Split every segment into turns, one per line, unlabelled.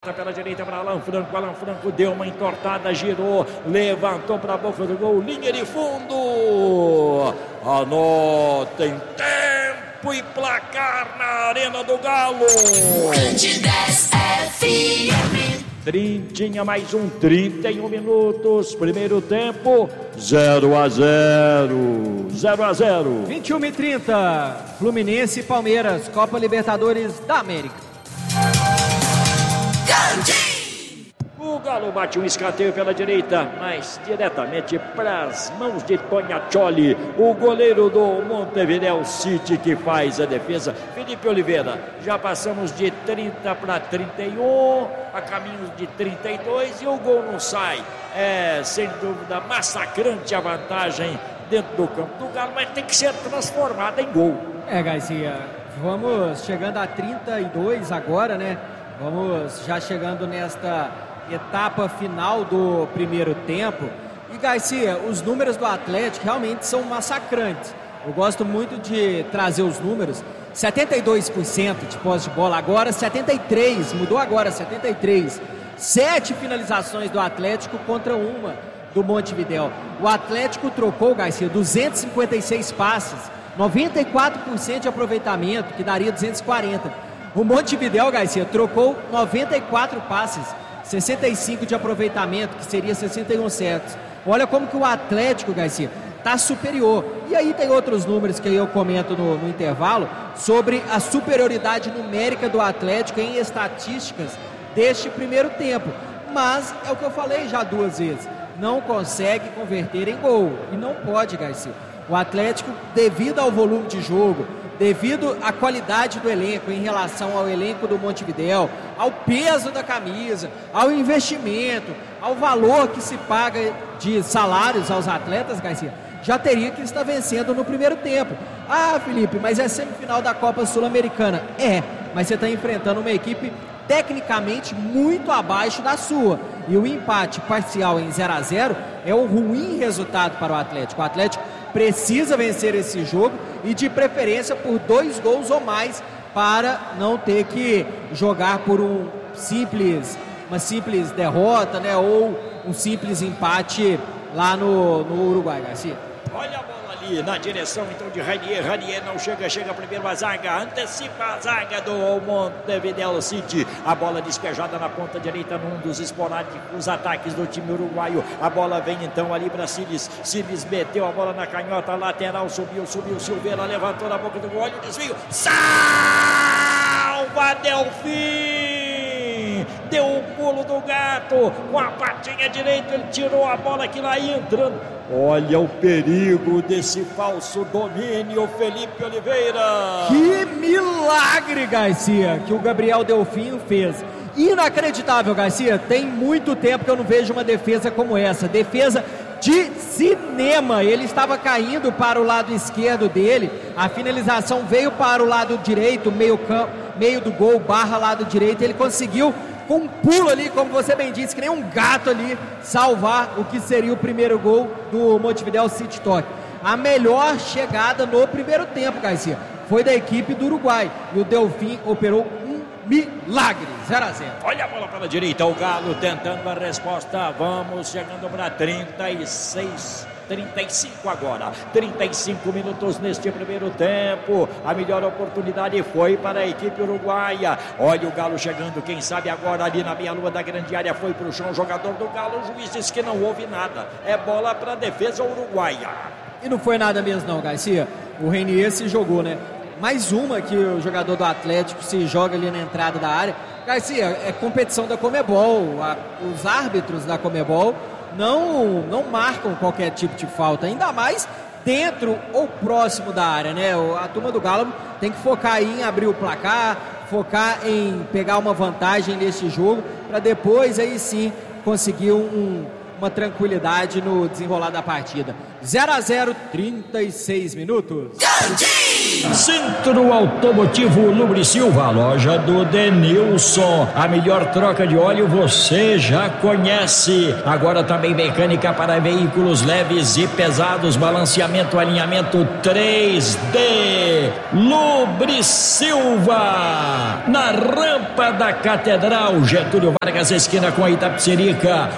levanta pela direita para Alan Franco deu uma entortada, girou, levantou para a boca do gol, linha de fundo. Anotem tempo e placar na Arena do Galo. Trintinha, mais 31 minutos, primeiro tempo, 0-0, 0-0.
21h30, Fluminense e Palmeiras, Copa Libertadores da América.
O Galo bate um escanteio pela direita, mas diretamente para as mãos de Tognaccioli, o goleiro do Montevideo City, que faz a defesa. Felipe Oliveira, já passamos de 30 para 31, a caminho de 32 e o gol não sai. É, sem dúvida, massacrante a vantagem dentro do campo do Galo, mas tem que ser transformada em gol.
Garcia, vamos chegando a 32 agora, né? Vamos já chegando nesta etapa final do primeiro tempo. E Garcia, os números do Atlético realmente são massacrantes. Eu gosto muito de trazer os números. 72% de posse de bola, agora 73%, mudou agora 73%. 7 finalizações do Atlético contra uma do Montevideo. O Atlético trocou, Garcia, 256 passes, 94% de aproveitamento, que daria 240. O Montevideo, Garcia, trocou 94 passes, 65 de aproveitamento, que seria 61 certos. Olha como que o Atlético, Garcia, está superior. E aí tem outros números que eu comento no intervalo sobre a superioridade numérica do Atlético em estatísticas deste primeiro tempo. Mas é o que eu falei já 2 vezes, não consegue converter em gol. E não pode, Garcia. O Atlético, devido ao volume de jogo, devido à qualidade do elenco em relação ao elenco do Montevideo, ao peso da camisa, ao investimento, ao valor que se paga de salários aos atletas, Garcia, já teria que estar vencendo no primeiro tempo. Ah, Felipe, mas é semifinal da Copa Sul-Americana. É, mas você está enfrentando uma equipe tecnicamente muito abaixo da sua. E o empate parcial em 0-0 é um ruim resultado para o Atlético. O Atlético precisa vencer esse jogo e de preferência por 2 gols ou mais para não ter que jogar por uma simples derrota, né, ou um simples empate lá no Uruguai, Garcia.
Olha a bola ali na direção então de Ranier não chega primeiro a zaga, antecipa a zaga do Montevideo City, a bola despejada na ponta direita num dos esporádicos ataques do time uruguaio, a bola vem então ali para Siles meteu a bola na canhota lateral, subiu, Silveira levantou na boca do gol, olha o desvio, salva Delfim, deu o pulo do gato, com a patinha direita ele tirou a bola que lá ia entrando. Olha o perigo desse falso domínio, Felipe Oliveira.
Que milagre, Garcia, que o Gabriel Delfim fez. Inacreditável, Garcia. Tem muito tempo que eu não vejo uma defesa como essa. Defesa de cinema. Ele estava caindo para o lado esquerdo dele. A finalização veio para o lado direito, meio do gol, lado direito. Ele conseguiu, com um pulo ali, como você bem disse, que nem um gato ali, salvar o que seria o primeiro gol do Montevideo City Torque. A melhor chegada no primeiro tempo, Garcia, foi da equipe do Uruguai. E o Delfim operou um milagre, 0-0.
Olha a bola pela direita, o Galo tentando a resposta. Vamos chegando para 35 agora, 35 minutos neste primeiro tempo, a melhor oportunidade foi para a equipe uruguaia, olha o Galo chegando, quem sabe agora ali na meia-lua da grande área, foi para o chão o jogador do Galo, o juiz disse que não houve nada, é bola para a defesa uruguaia.
E não foi nada mesmo não, Garcia, o Renier se jogou, né? Mais uma que o jogador do Atlético se joga ali na entrada da área. Garcia, é competição da Conmebol, os árbitros da Conmebol não marcam qualquer tipo de falta, ainda mais dentro ou próximo da área, né? A turma do Galo tem que focar aí em abrir o placar, focar em pegar uma vantagem nesse jogo, para depois aí sim conseguir um uma tranquilidade no desenrolar da partida. 0-0, 36 minutos.
Centro Automotivo Lubre Silva, loja do Denilson. A melhor troca de óleo você já conhece. Agora também mecânica para veículos leves e pesados, balanceamento, alinhamento 3D. Lubre Silva, na rampa da Catedral, Getúlio Vargas, esquina com a Itapecerica,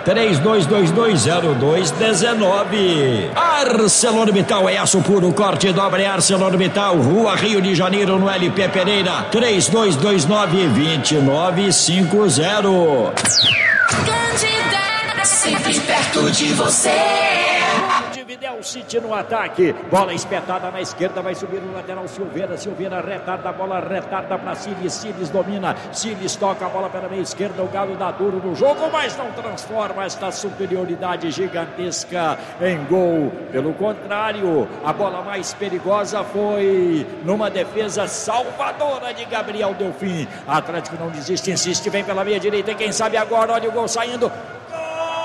32220219. ArcelorMittal é aço puro, corte dobre ArcelorMittal, Rua Rio de Janeiro, no LP Pereira, 3229-2950.
Candida, sempre perto de você.
Videl City no ataque, bola espetada na esquerda, vai subir no lateral Silveira retarda a bola, retarda para Siles domina, Siles toca a bola pela meia esquerda, o Galo dá duro no jogo, mas não transforma esta superioridade gigantesca em gol. Pelo contrário, a bola mais perigosa foi numa defesa salvadora de Gabriel Delfim. Atlético não desiste, insiste, vem pela meia direita, quem sabe agora, olha o gol saindo.